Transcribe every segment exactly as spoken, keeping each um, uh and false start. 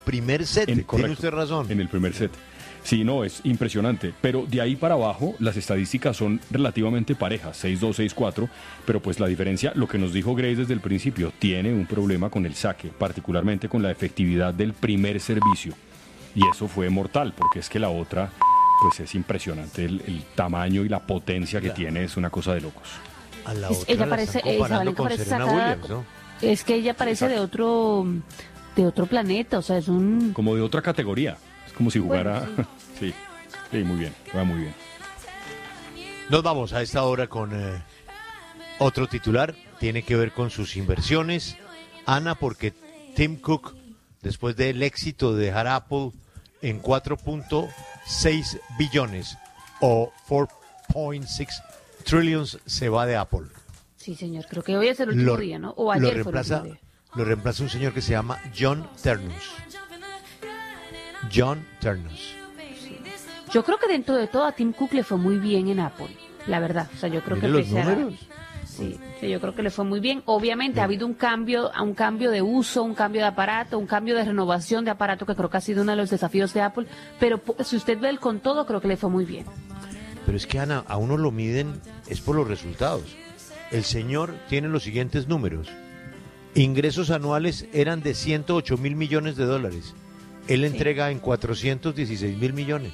primer set, En, tiene correcto, usted razón. En el primer set. Sí, no, es impresionante. Pero de ahí para abajo, las estadísticas son relativamente parejas, seis dos, seis cuatro. Pero pues la diferencia, lo que nos dijo Grace desde el principio, tiene un problema con el saque, particularmente con la efectividad del primer servicio. Y eso fue mortal, porque es que la otra, pues es impresionante. El, el tamaño y la potencia que Claro. tiene es una cosa de locos. A la Es- otra ella la parece, están eh, comparando Sabalenka con parece Serena sacada- Williams, ¿no? Es que ella parece de Exacto. otro, de otro planeta, o sea, es un... Como de otra categoría. Es como si jugara... Bueno, sí. sí, muy bien, va muy bien. Nos vamos a esta hora con eh, otro titular. Tiene que ver con sus inversiones. Ana, porque Tim Cook, después del éxito de dejar Apple en cuatro punto seis billones o cuatro punto seis trillions, se va de Apple. Sí, señor, creo que hoy es el último día, ¿no? O ayer lo fue el reemplaza, último día. lo reemplaza un señor que se llama John Ternus. John Ternus. Yo creo que dentro de todo a Tim Cook le fue muy bien en Apple, la verdad. O sea, yo creo Mire que los pese a- números. Sí, sí, yo creo que le fue muy bien. Obviamente ha habido un cambio, un cambio de uso, un cambio de aparato, un cambio de renovación de aparato que creo que ha sido uno de los desafíos de Apple. Pero po- si usted ve el con todo, creo que le fue muy bien. Pero es que, Ana, a uno lo miden es por los resultados. El señor tiene los siguientes números. Ingresos anuales eran de ciento ocho mil millones de dólares. Él entrega en cuatrocientos dieciséis mil millones.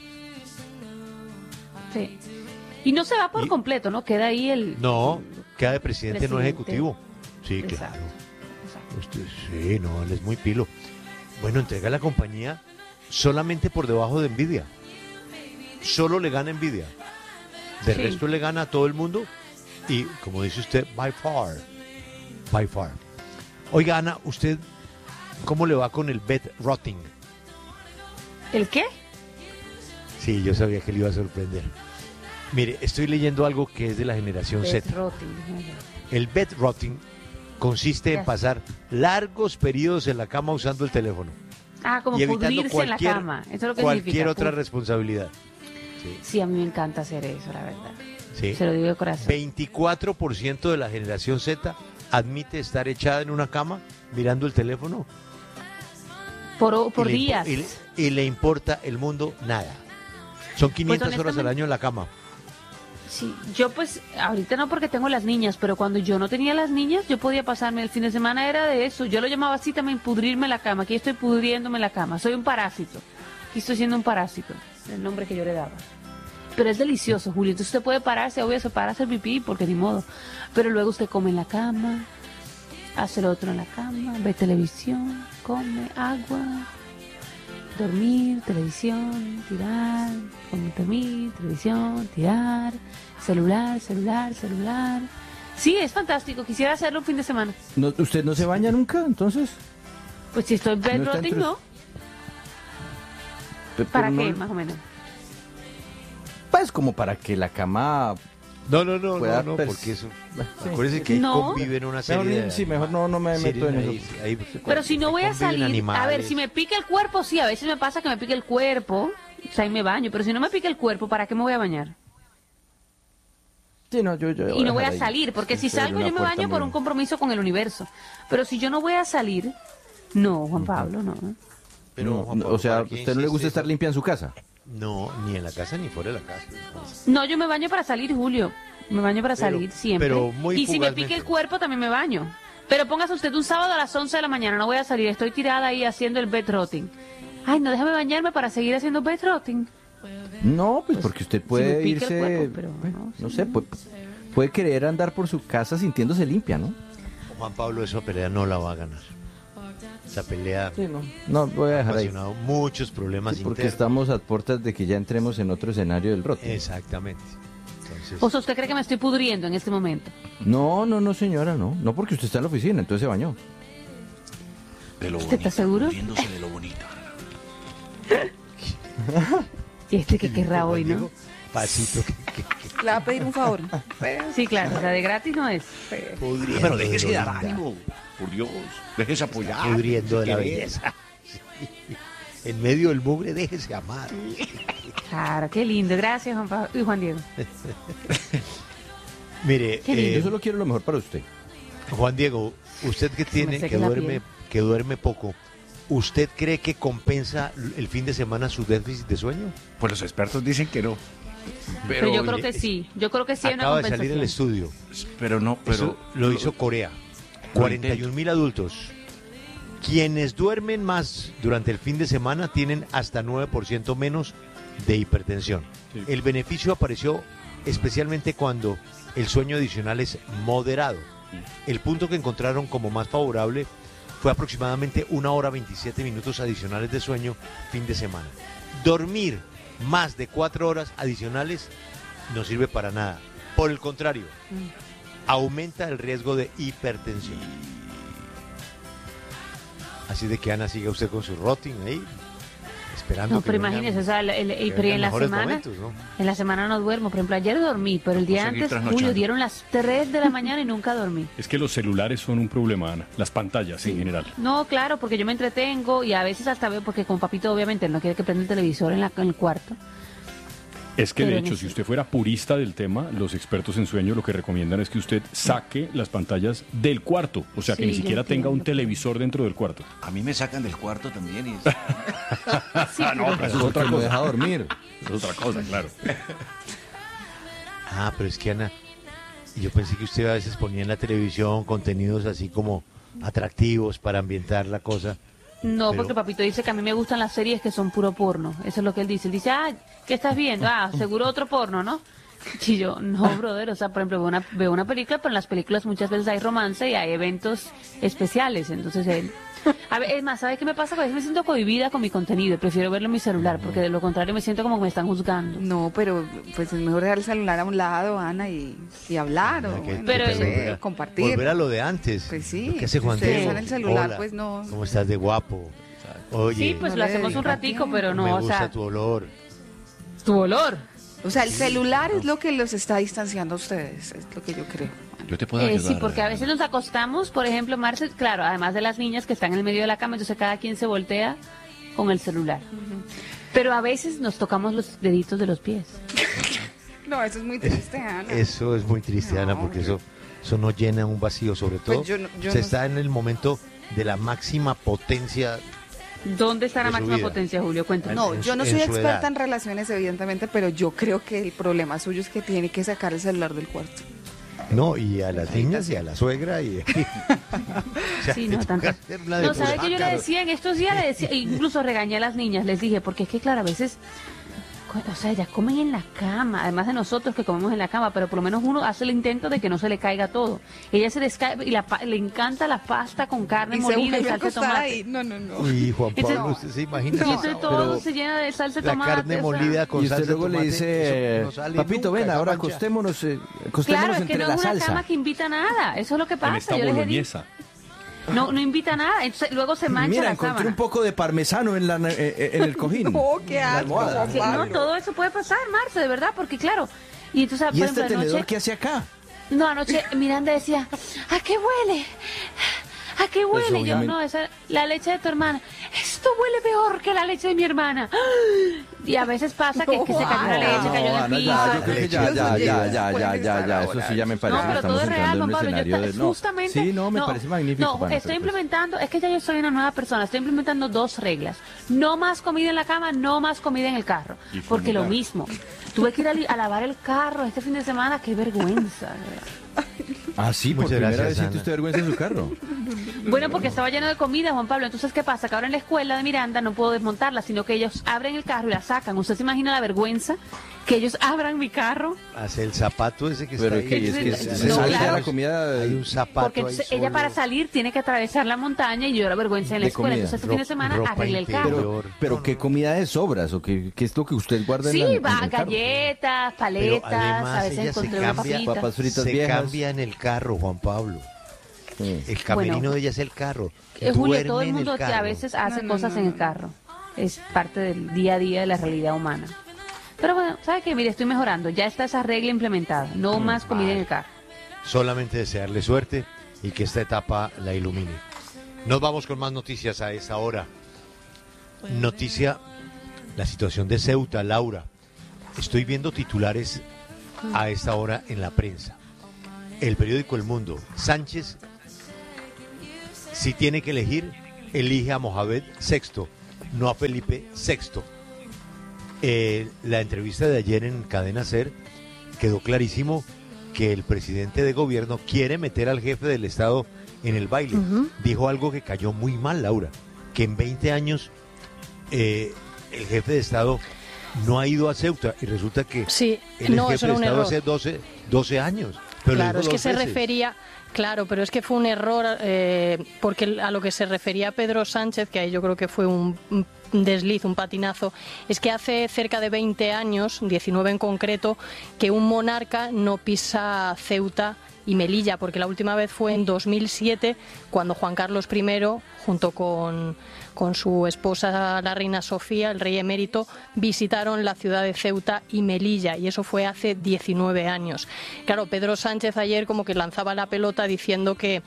Sí. Y no se va por Y- completo, ¿no? Queda ahí el... No, queda de presidente, no Presidente. ejecutivo. Sí, Exacto, claro. exacto. Usted, sí, no, él es muy pilo. Bueno, entrega la compañía solamente por debajo de Nvidia. Solo le gana Nvidia. De Sí. resto le gana a todo el mundo. Y como dice usted, by far. By far. Oiga, Ana, ¿usted cómo le va con el bet rotting? ¿El qué? Sí, yo sabía que le iba a sorprender. Mire, estoy leyendo algo que es de la generación Beth Z. Rotting. El bet rotting consiste en Ya sé. pasar largos periodos en la cama usando el teléfono Ah, como y evitando pudrirse en la cualquier, cama. Eso es lo que cualquier significa. otra Pud- responsabilidad. Sí, Sí, a mí me encanta hacer eso, la verdad. sí. Se lo digo de corazón. veinticuatro por ciento de la generación Z admite estar echada en una cama mirando el teléfono Por, por y, le, impo- días. y le- y le importa el mundo nada. Son quinientas horas al honestamente- año en la cama. Sí, yo pues ahorita no porque tengo las niñas, pero cuando yo no tenía las niñas, yo podía pasarme el fin de semana, era de eso. Yo lo llamaba así también, pudrirme la cama. Aquí estoy pudriéndome la cama. Soy un parásito. Aquí estoy siendo un parásito. El nombre que yo le daba. Pero es delicioso, Julio. Entonces usted puede pararse, obvio, se para a hacer pipí, porque ni modo. Pero luego usted come en la cama, hace lo otro en la cama, ve televisión, come agua, dormir, televisión, tirar, comer, dormir, televisión, tirar, celular, celular, celular. Sí, es fantástico. Quisiera hacerlo un fin de semana. No, ¿usted no se baña nunca, entonces? Pues si estoy bed No está rotting, entre- ¿no? Pe- ¿Para pero qué, no- más o menos? Pues como para que la cama... No, no, no, Pueda no, no, pers- porque eso. Sí. Acuérdese que ahí No. conviven una Mejor, serie ni- de. sí, mejor no, no me series meto en ahí- eso. ahí- Pero si no voy a conviven salir, a ver, animales. si me pica el cuerpo, sí, a veces me pasa que me pica el cuerpo, o sea, ahí me baño, pero si no me pica el cuerpo, ¿para qué me voy a bañar? Sí, no, yo, yo Y no voy a dejar ahí. salir, porque si Estoy en salgo una yo me puerta baño por muy- un compromiso con el universo. Pero si yo no voy a salir, no, Juan Pablo, no. Pero, No, Juan no, Pablo, o sea, ¿a ¿para qué usted no le gusta insiste estar eso? limpia en su casa? No, ni en la casa ni fuera de la casa. No, yo me baño para salir, Julio. Me baño para Pero- salir siempre. pero muy y si me pica fugazmente. el cuerpo, también me baño. Pero póngase usted un sábado a las once de la mañana, no voy a salir, estoy tirada ahí haciendo el bed rotting. Ay, no, déjame bañarme para seguir haciendo bed rotting. No, pues Pues, porque usted si puede me pica el irse... cuerpo, pero bueno, no, no sí, sé, no. puede, puede querer andar por su casa sintiéndose limpia, ¿no? Juan Pablo, esa pelea no la va a ganar. Esa pelea Sí, no. No, voy a ha dejar ahí. ocasionado muchos problemas Sí, porque internos. estamos a puertas de que ya entremos en otro escenario del roto. Exactamente. Entonces, O sea, ¿usted cree que me estoy pudriendo en este momento? No, no, no, señora, no. No porque usted está en la oficina, entonces se bañó. De lo ¿Usted está bonita, seguro? pudriéndose de lo bonita. Y este que querrá hoy, ¿no? Diego, pasito que, que, que Le va a pedir un favor. Sí, claro, o sea, de gratis no es. pudriendo Pero de déjese lo dar linda, ánimo, por Dios. Déjese apoyar. pudriendo de la ¿Qué es? belleza. En medio del mugre, déjese amar. Claro, qué lindo. Gracias, Juan, Pablo y Juan Diego. Mire, Qué lindo. eh, Yo solo quiero lo mejor para usted. Juan Diego, usted que tiene, me seque que la duerme, piel. que duerme poco, ¿usted cree que compensa el fin de semana su déficit de sueño? Pues los expertos dicen que no. Pero, Pero, yo creo que sí, yo creo que sí hay una Acaba de compensación. salir el estudio. pero no, pero Eso lo hizo Corea. cuarenta y un mil adultos. Quienes duermen más durante el fin de semana tienen hasta nueve por ciento menos de hipertensión. Sí. El beneficio apareció especialmente cuando el sueño adicional es moderado. El punto que encontraron como más favorable fue aproximadamente una hora veintisiete minutos adicionales de sueño fin de semana. Dormir más de cuatro horas adicionales no sirve para nada. Por el contrario, aumenta el riesgo de hipertensión. Así de que Ana, siga usted con su routine ahí, esperando No, que pero vengan- imagínese, o sea, el, el- que y- pero vengan en la mejores semana, momentos, ¿no? en la semana no duermo. Por ejemplo, ayer dormí, pero el día seguir antes, trasnochando. Julio, dieron las tres de la mañana y nunca dormí. Es que los celulares son un problema, Ana. Las pantallas en general. No, claro, porque yo me entretengo y a veces hasta veo, porque con papito obviamente no quiere que prenda el televisor en, la, en el cuarto. Es que de Pero hecho, no si sé. usted fuera purista del tema, los expertos en sueño lo que recomiendan es que usted saque las pantallas del cuarto. O sea, que Sí, ni yo siquiera tenga un entiendo. televisor dentro del cuarto. a mí me sacan del cuarto también. Y... Sí, Ah, no, pero- pero eso es otra Porque lo deja dormir. Es otra cosa, claro. Ah, pero es que Ana, yo pensé que usted a veces ponía en la televisión contenidos así como atractivos para ambientar la cosa. No, Pero- porque papito dice que a mí me gustan las series que son puro porno. Eso es lo que él dice. Él dice, ah, ¿qué estás viendo? Ah, seguro otro porno, ¿no? Y yo, no, brother, o sea, por ejemplo, veo una, veo una película, pero en las películas muchas veces hay romance y hay eventos especiales. Entonces él... A ver, es más, ¿sabes qué me pasa? Que a veces me siento cohibida con mi contenido y prefiero verlo en mi celular, porque de lo contrario me siento como que me están juzgando. No, pero pues es mejor dejar el celular a un lado, Ana, y, y hablar o Ah, que- bueno, Pero, no sé, volver a- compartir. Volver a lo de antes. Pues sí, Lo que hace si Juan ustedes Diego. están en el celular, Hola, pues no- ¿cómo estás de guapo? Oye, Sí, pues no lo le hacemos un dedica ratico, tiempo. pero no, me o gusta sea, tu olor. tu olor. O sea, el celular es lo que los está distanciando a ustedes, es lo que yo creo. Yo te puedo Eh, ayudar. sí, porque a veces nos acostamos, por ejemplo, Marce, claro, además de las niñas que están en el medio de la cama, entonces cada quien se voltea con el celular. Pero a veces nos tocamos los deditos de los pies. No, eso es muy triste, Ana. Eso es muy triste, No, Ana, porque yo- eso, eso no llena un vacío, sobre todo. Pues yo no- yo se no- está en el momento de la máxima potencia. ¿Dónde está la De su máxima vida. potencia, Julio? Cuéntanos. No, en yo su- no en soy su experta edad. en relaciones, evidentemente, pero yo creo que el problema suyo es que tiene que sacar el celular del cuarto. No, y a las niñas y a la suegra. Y, o sea, Sí, te no, toca tanto. hacer una No, depuración. ¿sabes que yo le decía en estos días? Le decía, incluso regañé a las niñas, les dije, porque es que, claro, a veces, co- o sea, ellas comen en la cama, además de nosotros que comemos en la cama, pero por lo menos uno hace el intento de que no se le caiga todo. Ella se les cae y la, pa- le encanta la pasta con carne Y se molida y vuelve a salsa de acostar tomate. ahí. No, no, no. Uy, Juan Entonces- Pablo, usted se imagina. Y entonces todo Pero se llena de salsa de la tomate. carne o sea. molida con Y usted salsa de luego le tomate, dice, eso no sale papito, nunca, ven, esa ahora mancha. acostémonos, eh, acostémonos Claro, es que entre no la es una salsa. cama que invita a nada, eso es lo que En pasa. esta Yo les he dicho, boloñesa. no, no invita a nada, entonces luego se mancha Mira, la encontré sábana. un poco de parmesano en, la, eh, eh, en el cojín. No, qué en la asco, almohada. Juan Sí, no, Pablo. todo eso puede pasar, Marce, de verdad, porque claro. Y entonces, ¿Y por este ejemplo, tenedor anoche, qué hace acá? no, anoche Miranda decía, ¿a qué huele? ¿A qué huele? Yo, obviamente- no, esa, la leche de tu hermana. Esto huele peor que la leche de mi hermana. Y a veces pasa que, es que se cayó la No, leche, no, cayó en el Ana, piso. ya, yo creo que ya, ya, ya, ya, Pueden ya, ya, estar ya, eso ahora. sí ya me parece No, que pero todo estamos es real, entrando en Juan un Pablo. Yo escenario ta- de... no, justamente. sí, no, me parece magnífico. No, Pana, estoy pero pues- implementando, es que ya yo soy una nueva persona, estoy implementando dos reglas. No más comida en la cama, no más comida en el carro. Y Porque lo fumigar. mismo. Tuve que ir a, li- a lavar el carro este fin de semana, qué vergüenza. de verdad. Ah, sí, por Muchas primera gracias, vez siente Ana. usted vergüenza en su carro. Bueno, porque estaba lleno de comida, Juan Pablo. Entonces, ¿qué pasa? Que ahora en la escuela de Miranda no puedo desmontarla, sino que ellos abren el carro y la sacan. ¿Usted se imagina la vergüenza? Que ellos abran mi carro. Hace el zapato ese que Pero está es que, ahí. es que No, se sale claro. de la comida Hay un zapato Porque ahí entonces ella solo. para salir tiene que atravesar la montaña y yo la vergüenza en la De escuela. comida. Entonces, este fin de Ro- semana ropa arreglé el interior. carro. Pero, pero No, ¿qué no. comida es sobras o qué, qué es lo que usted guarda en Sí, la en va, el carro? galletas, Pero paletas, además a veces ella se encontré una cambia, papita. papas fritas se viejas. cambia en el carro, Juan Pablo. Sí. El camerino Bueno. de ella es el carro. Eh, Julio, Duerme todo el en mundo que a carro. veces hace No, no, cosas no, en el no. carro. Es parte del día a día de la realidad humana. Pero bueno, ¿sabe qué? Mire, estoy mejorando. Ya está esa regla implementada. No más comida en el carro. Solamente desearle suerte y que esta etapa la ilumine. Nos vamos con más noticias a esa hora. Noticia, la situación de Ceuta, Laura. Estoy viendo titulares a esta hora en la prensa. El periódico El Mundo. Sánchez, si tiene que elegir, elige a Mohamed sexto, no a Felipe sexto. Eh, la entrevista de ayer en Cadena Ser quedó clarísimo que el presidente de gobierno quiere meter al jefe del Estado en el baile. Uh-huh. Dijo algo que cayó muy mal, Laura, que en veinte años eh, el jefe de Estado no ha ido a Ceuta y resulta que sí, el no, jefe de Estado error. hace doce, doce años. Pero claro, es que se veces. refería... Claro, pero es que fue un error eh, porque a lo que se refería Pedro Sánchez, que ahí yo creo que fue un, un desliz, un patinazo, es que hace cerca de veinte años, diecinueve en concreto, que un monarca no pisa Ceuta y Melilla, porque la última vez fue en dos mil siete, cuando Juan Carlos primero, junto con, con su esposa la reina Sofía, el rey emérito, visitaron la ciudad de Ceuta y Melilla, y eso fue hace diecinueve años. Claro, Pedro Sánchez ayer como que lanzaba la pelota diciendo que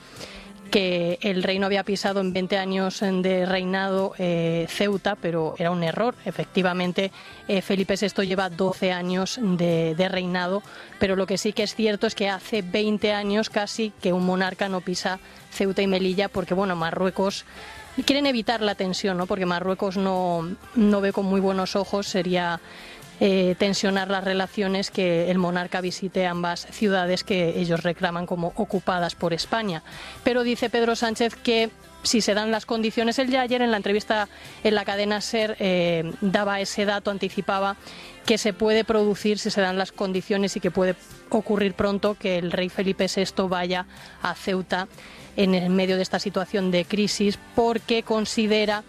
que el rey no había pisado en veinte años de reinado eh, Ceuta, pero era un error. Efectivamente, eh, Felipe sexto lleva doce años de, de reinado, pero lo que sí que es cierto es que hace veinte años casi que un monarca no pisa Ceuta y Melilla, porque bueno, Marruecos quieren evitar la tensión, ¿no? Porque Marruecos no, no ve con muy buenos ojos, sería Eh, tensionar las relaciones que el monarca visite ambas ciudades que ellos reclaman como ocupadas por España. Pero dice Pedro Sánchez que si se dan las condiciones, él ya ayer en la entrevista en la cadena SER eh, daba ese dato, anticipaba que se puede producir si se dan las condiciones y que puede ocurrir pronto que el rey Felipe sexto vaya a Ceuta en el medio de esta situación de crisis, porque considera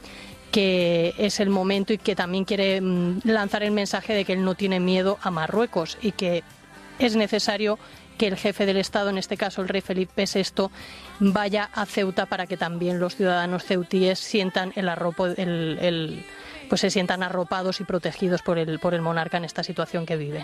que es el momento y que también quiere lanzar el mensaje de que él no tiene miedo a Marruecos y que es necesario que el jefe del Estado, en este caso el rey Felipe sexto, vaya a Ceuta para que también los ciudadanos ceutíes sientan el arropo, el, el, pues se sientan arropados y protegidos por el, por el monarca en esta situación que viven.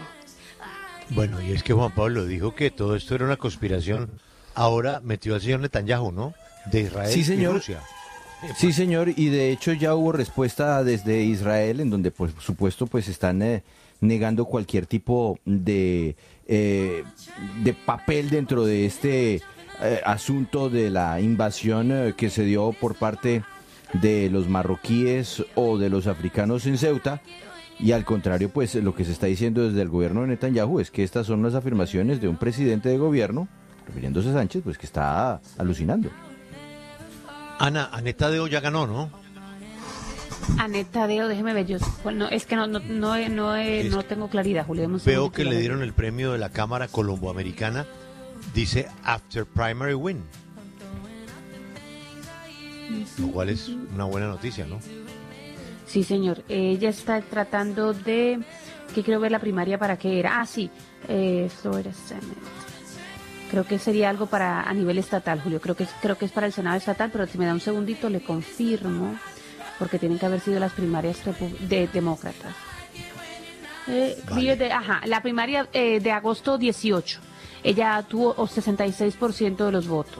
Bueno, y es que Juan Pablo dijo que todo esto era una conspiración. Ahora metió al señor Netanyahu, ¿no? De Israel sí, señor. y Rusia. Sí, señor, y de hecho ya hubo respuesta desde Israel, en donde por supuesto pues están eh, negando cualquier tipo de, eh, de papel dentro de este eh, asunto de la invasión eh, que se dio por parte de los marroquíes o de los africanos en Ceuta, y al contrario pues lo que se está diciendo desde el gobierno de Netanyahu es que estas son las afirmaciones de un presidente de gobierno, refiriéndose a Sánchez, pues que está alucinando. Ana, Anet Tadeo ya ganó, ¿no? Anet Tadeo, déjeme ver, yo, no, es que no, no, no, no, Es no tengo claridad, Julio. Veo que le dieron el premio de la Cámara Colomboamericana, dice After Primary Win, lo cual es una buena noticia, ¿no? Sí, señor, ella está tratando de, que quiero ver la primaria para qué era, ah, sí, eh, Florida Senate. Creo que sería algo para a nivel estatal, Julio. Creo que es, creo que es para el Senado estatal, pero si me da un segundito le confirmo, porque tienen que haber sido las primarias de demócratas. Eh, Vale. de, ajá, la primaria eh, de agosto dieciocho. Ella tuvo sesenta y seis por ciento de los votos.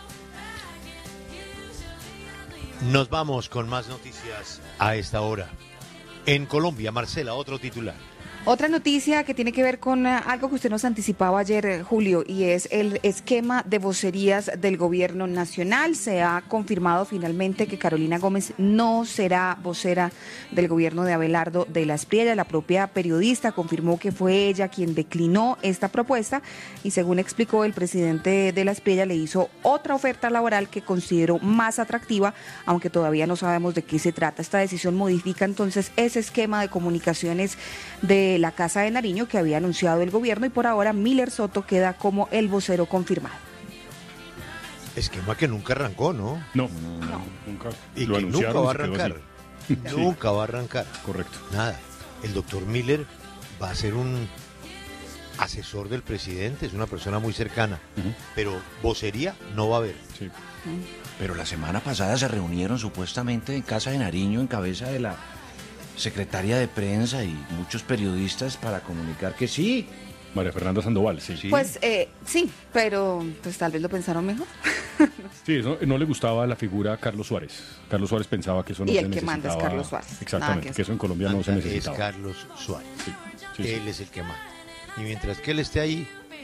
Nos vamos con más noticias a esta hora. En Colombia, Marcela, otro titular. Otra noticia que tiene que ver con uh, algo que usted nos anticipaba ayer, eh, Julio, y es el esquema de vocerías del gobierno nacional. Se ha confirmado finalmente que Carolina Gómez no será vocera del gobierno de Abelardo de la Espriella. La propia periodista confirmó que fue ella quien declinó esta propuesta y, según explicó, el presidente de la Espriella le hizo otra oferta laboral que consideró más atractiva, aunque todavía no sabemos de qué se trata. Esta decisión modifica entonces ese esquema de comunicaciones de la Casa de Nariño que había anunciado el gobierno, y por ahora Miller Soto queda como el vocero confirmado. Esquema que nunca arrancó, ¿no? No, no, nunca. Y Lo que nunca anunciaron va a y se quedó arrancar. así. Nunca va a arrancar. Correcto. Nada. El doctor Miller va a ser un asesor del presidente, es una persona muy cercana, Ujú. pero vocería no va a haber. Sí. Pero la semana pasada se reunieron supuestamente en Casa de Nariño en cabeza de la secretaria de prensa y muchos periodistas para comunicar que sí. María Fernanda Sandoval, sí. Sí. Pues eh, sí, pero pues tal vez lo pensaron mejor. Sí, eso no le gustaba la figura a Carlos Suárez. Carlos Suárez pensaba que eso no Y se el que necesitaba. manda es Carlos Suárez. Exactamente, Nada que que eso en Colombia no se Es necesitaba. Carlos Suárez. Sí, sí, sí. Él es el que manda. Y mientras que él esté ahí,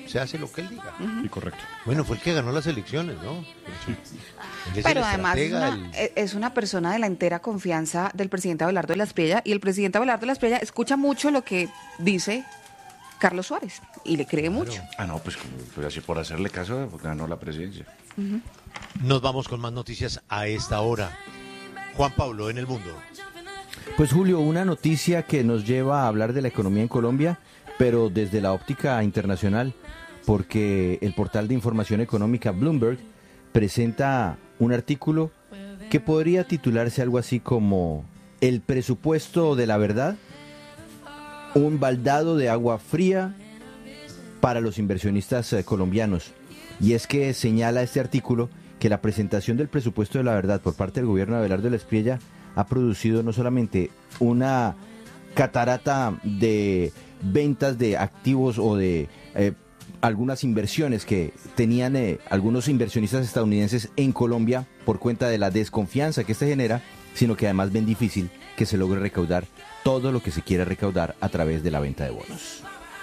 se hace lo que él diga. Uh-huh. Sí, correcto. Bueno, fue el que ganó las elecciones, ¿no? Sí. Pero además es una, el... es una persona de la entera confianza del presidente Abelardo de la Espriella, y el presidente Abelardo de la Espriella escucha mucho lo que dice Carlos Suárez y le cree mucho. Claro. Ah, no, pues, pues así por hacerle caso, porque ganó la presidencia. Uh-huh. Nos vamos con más noticias a esta hora. Juan Pablo, en el mundo. Pues Julio, una noticia que nos lleva a hablar de la economía en Colombia, pero desde la óptica internacional, porque el portal de información económica Bloomberg presenta un artículo que podría titularse algo así como "El presupuesto de la verdad, un baldado de agua fría para los inversionistas eh, colombianos". Y es que señala este artículo que la presentación del presupuesto de la verdad por parte del gobierno de Abelardo de la Espriella ha producido no solamente una catarata de ventas de activos o de eh, algunas inversiones que tenían eh, algunos inversionistas estadounidenses en Colombia por cuenta de la desconfianza que este genera, sino que además ven difícil que se logre recaudar todo lo que se quiera recaudar a través de la venta de bonos.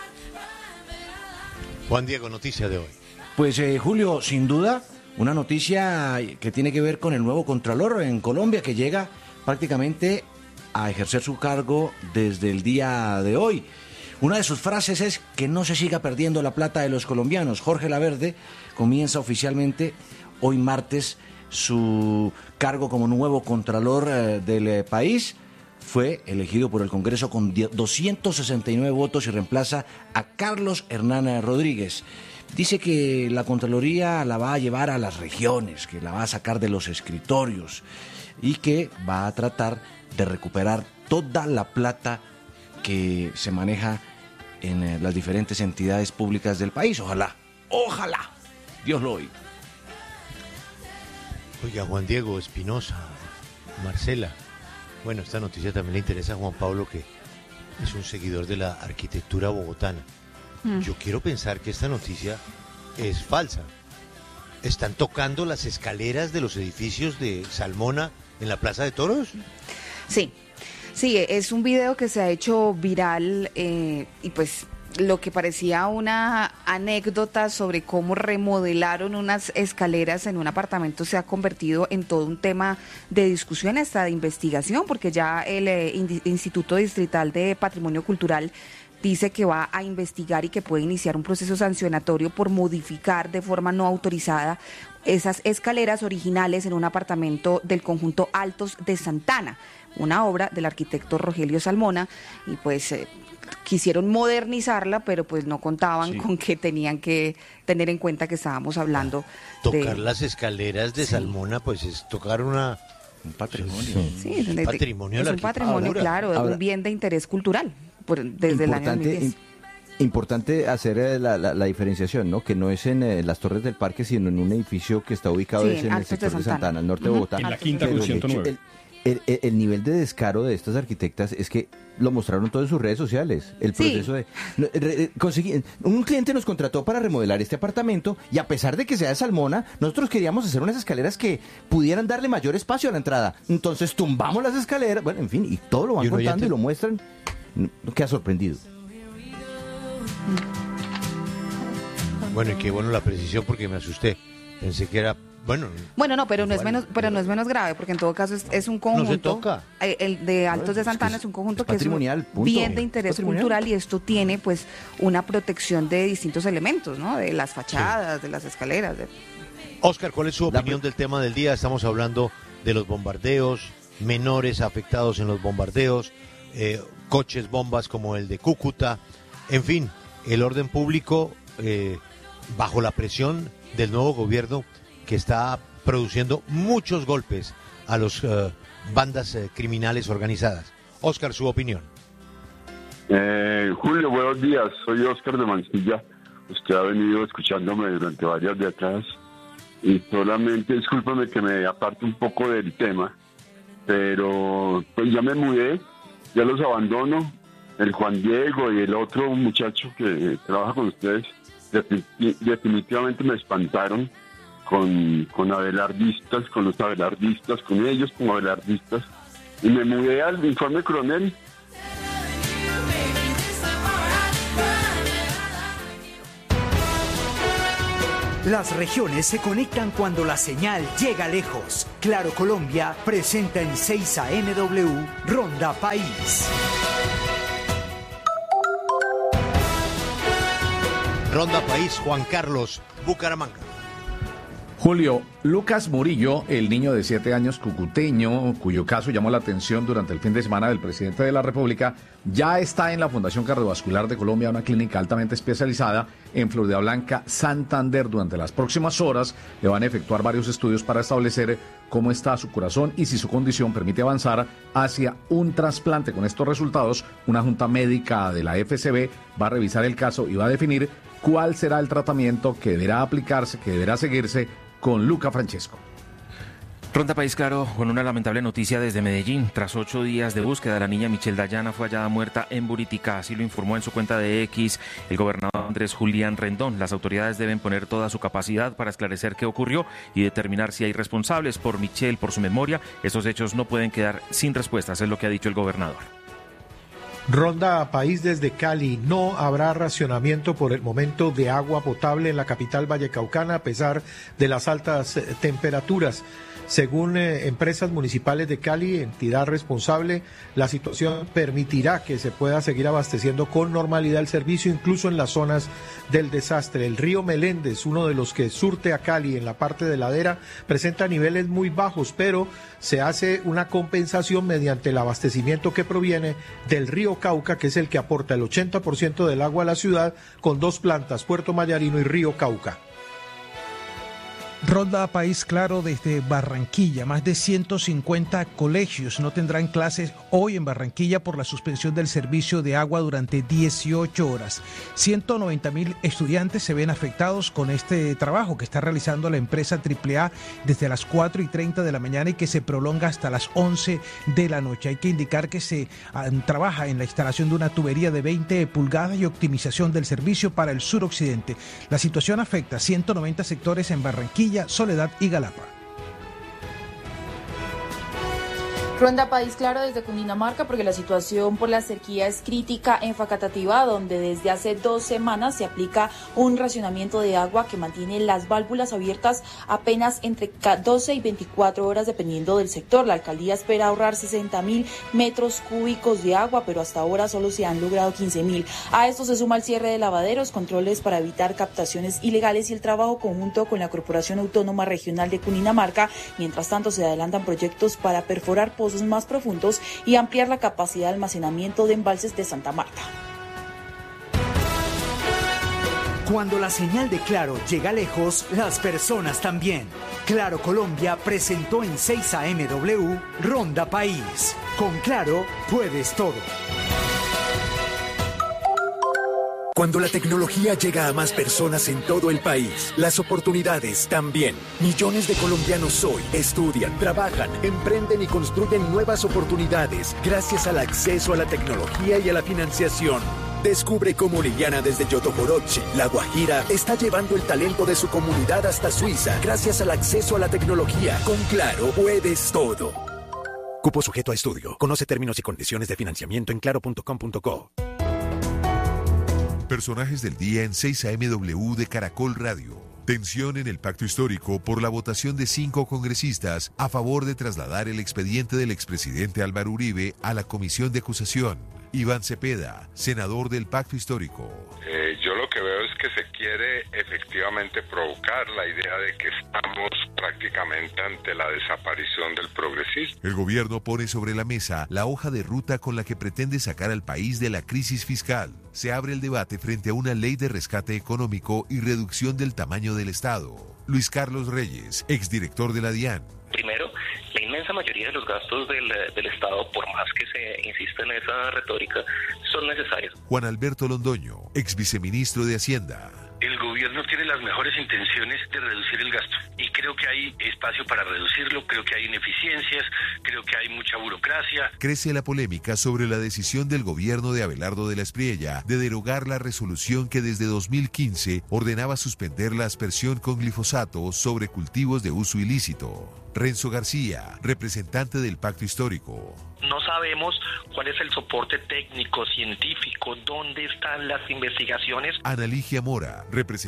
Juan Diego, noticia de hoy. Pues eh, Julio, sin duda, una noticia que tiene que ver con el nuevo Contralor en Colombia, que llega prácticamente a ejercer su cargo desde el día de hoy. Una de sus frases es que no se siga perdiendo la plata de los colombianos. Jorge Laverde comienza oficialmente hoy martes su cargo como nuevo Contralor eh, del eh, país. Fue elegido por el Congreso con doscientos sesenta y nueve votos y reemplaza a Carlos Hernán Rodríguez. Dice que la Contraloría la va a llevar a las regiones, que la va a sacar de los escritorios y que va a tratar de recuperar toda la plata que se maneja en las diferentes entidades públicas del país. Ojalá, ojalá, Dios lo oiga. Oiga, Juan Diego Espinosa, Marcela, bueno, esta noticia también le interesa a Juan Pablo, que es un seguidor de la arquitectura bogotana. Mm. Yo quiero pensar que esta noticia es falsa. ¿Están tocando las escaleras de los edificios de Salmona en la Plaza de Toros? Sí. Sí, es un video que se ha hecho viral eh, y pues lo que parecía una anécdota sobre cómo remodelaron unas escaleras en un apartamento se ha convertido en todo un tema de discusión, hasta de investigación, porque ya el eh, Instituto Distrital de Patrimonio Cultural dice que va a investigar y que puede iniciar un proceso sancionatorio por modificar de forma no autorizada esas escaleras originales en un apartamento del conjunto Altos de Santana, una obra del arquitecto Rogelio Salmona, y pues eh, quisieron modernizarla, pero pues no contaban sí. con que tenían que tener en cuenta que estábamos hablando ah, de... Tocar de... las escaleras de sí. Salmona, pues es tocar una... un patrimonio. Sí, sí es un patrimonio, es un patrimonio claro, Ahora, un bien de interés cultural por, desde el año dos mil diez. Importante hacer la, la, la diferenciación, ¿no? Que no es en eh, las Torres del Parque, sino en un edificio que está ubicado sí, en, en el sector de Santana, de Santana al norte uh-huh. de Bogotá. En la quinta con ciento nueve. El, el, el nivel de descaro de estas arquitectas es que lo mostraron todo en sus redes sociales. El proceso sí. de... Re, conseguí, un cliente nos contrató para remodelar este apartamento y a pesar de que sea de Salmona, nosotros queríamos hacer unas escaleras que pudieran darle mayor espacio a la entrada. Entonces tumbamos las escaleras, bueno, en fin, y todo lo van y contando te... y lo muestran. No queda sorprendido. Bueno, y qué bueno la precisión porque me asusté. Pensé que era... Bueno, bueno, no, pero no es menos, pero no es menos grave, porque en todo caso es, es un conjunto. No se toca. El de Altos de Santana es un conjunto que es un punto. bien de interés cultural y esto tiene pues una protección de distintos elementos, ¿no? De las fachadas, sí. de las escaleras. De... Oscar, ¿cuál es su opinión La... del tema del día? Estamos hablando de los bombardeos, menores afectados en los bombardeos, eh, coches bombas como el de Cúcuta, en fin, el orden público eh, bajo la presión del nuevo gobierno que está produciendo muchos golpes a las uh, bandas uh, criminales organizadas. Oscar, su opinión. Eh, Julio, buenos días. Soy Oscar de Mansilla. Usted ha venido escuchándome durante varias décadas y solamente, discúlpame que me aparte un poco del tema, pero pues ya me mudé, ya los abandono. El Juan Diego y el otro muchacho que trabaja con ustedes definitivamente me espantaron con, con abelardistas, con los abelardistas, con ellos como abelardistas, y me mudé al Informe Coronel. Las regiones se conectan cuando la señal llega lejos. Claro Colombia presenta en seis A M W Ronda País. Ronda País, Juan Carlos, Bucaramanga. Julio, Lucas Murillo, el niño de siete años cucuteño, cuyo caso llamó la atención durante el fin de semana del presidente de la República, ya está en la Fundación Cardiovascular de Colombia, una clínica altamente especializada en Floridablanca, Santander. Durante las próximas horas le van a efectuar varios estudios para establecer cómo está su corazón y si su condición permite avanzar hacia un trasplante. Con estos resultados, una junta médica de la F C B va a revisar el caso y va a definir cuál será el tratamiento que deberá aplicarse, que deberá seguirse con Luca Francesco. Ronda País Claro con una lamentable noticia desde Medellín. Tras ocho días de búsqueda, la niña Michelle Dayana fue hallada muerta en Buritica. Así lo informó en su cuenta de X el gobernador Andrés Julián Rendón. Las autoridades deben poner toda su capacidad para esclarecer qué ocurrió y determinar si hay responsables. Por Michelle, por su memoria, estos hechos no pueden quedar sin respuestas, es lo que ha dicho el gobernador. Ronda País desde Cali. No habrá racionamiento por el momento de agua potable en la capital vallecaucana a pesar de las altas eh, temperaturas. Según eh, empresas municipales de Cali, entidad responsable, la situación permitirá que se pueda seguir abasteciendo con normalidad el servicio, incluso en las zonas del desastre. El río Meléndez, uno de los que surte a Cali en la parte de ladera, presenta niveles muy bajos, pero se hace una compensación mediante el abastecimiento que proviene del río Cauca, que es el que aporta el ochenta por ciento del agua a la ciudad, con dos plantas, Puerto Mayarino y río Cauca. Ronda País Claro desde Barranquilla. Más de ciento cincuenta colegios no tendrán clases hoy en Barranquilla por la suspensión del servicio de agua durante dieciocho horas. ciento noventa mil estudiantes se ven afectados con este trabajo que está realizando la empresa Triple A desde las cuatro y treinta de la mañana y que se prolonga hasta las once de la noche. Hay que indicar que se um, trabaja en la instalación de una tubería de veinte pulgadas y optimización del servicio para el suroccidente. La situación afecta a ciento noventa sectores en Barranquilla, Soledad y Galapa. Ronda País Claro desde Cundinamarca, porque la situación por la sequía es crítica en Facatativá, donde desde hace dos semanas se aplica un racionamiento de agua que mantiene las válvulas abiertas apenas entre doce y veinticuatro horas dependiendo del sector. La alcaldía espera ahorrar sesenta mil metros cúbicos de agua, pero hasta ahora solo se han logrado quince mil. A esto se suma el cierre de lavaderos, controles para evitar captaciones ilegales y el trabajo conjunto con la Corporación Autónoma Regional de Cundinamarca. Mientras tanto, se adelantan proyectos para perforar pozos más profundos y ampliar la capacidad de almacenamiento de embalses de Santa Marta. Cuando la señal de Claro llega lejos, las personas también. Claro Colombia presentó en seis A M W Ronda País. Con Claro puedes todo. Cuando la tecnología llega a más personas en todo el país, las oportunidades también. Millones de colombianos hoy estudian, trabajan, emprenden y construyen nuevas oportunidades gracias al acceso a la tecnología y a la financiación. Descubre cómo Liliana desde Yotojoroche, La Guajira, está llevando el talento de su comunidad hasta Suiza gracias al acceso a la tecnología. Con Claro puedes todo. Cupo sujeto a estudio. Conoce términos y condiciones de financiamiento en claro punto com punto co. Personajes del día en seis A M W de Caracol Radio. Tensión en el pacto histórico por la votación de cinco congresistas a favor de trasladar el expediente del expresidente Álvaro Uribe a la comisión de acusación. Iván Cepeda, senador del pacto histórico. Eh, yo lo que veo es que se quiere efectivamente provocar la idea de que estamos prácticamente ante la desaparición del progresismo. El gobierno pone sobre la mesa la hoja de ruta con la que pretende sacar al país de la crisis fiscal. Se abre el debate frente a una ley de rescate económico y reducción del tamaño del Estado. Luis Carlos Reyes, exdirector de la DIAN. Primero, la inmensa mayoría de los gastos del, del Estado, por más que se insista en esa retórica, son necesarios. Juan Alberto Londoño, ex viceministro de Hacienda. El gobierno tiene las mejores intenciones de reducir el gasto y creo que hay espacio para reducirlo, creo que hay ineficiencias, creo que hay mucha burocracia. Crece la polémica sobre la decisión del gobierno de Abelardo de la Espriella de derogar la resolución que desde dos mil quince ordenaba suspender la aspersión con glifosato sobre cultivos de uso ilícito. Renzo García, representante del Pacto Histórico. No sabemos cuál es el soporte técnico, científico, dónde están las investigaciones. Ana Ligia Mora, representante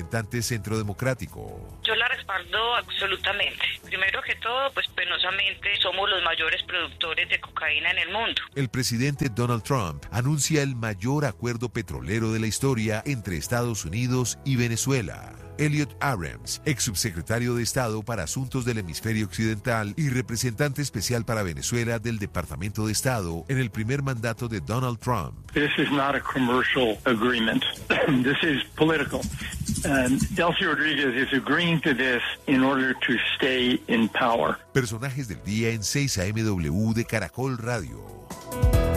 representante Centro Democrático. Yo la respaldo absolutamente. Primero que todo, pues penosamente somos los mayores productores de cocaína en el mundo. El presidente Donald Trump anuncia el mayor acuerdo petrolero de la historia entre Estados Unidos y Venezuela. Elliot Abrams, ex subsecretario de Estado para Asuntos del Hemisferio Occidental y representante especial para Venezuela del Departamento de Estado en el primer mandato de Donald Trump. This is not a commercial agreement. This is political. And Delcy Rodríguez is agreeing to this in order to stay in power. Personajes del día en seis A M W de Caracol Radio.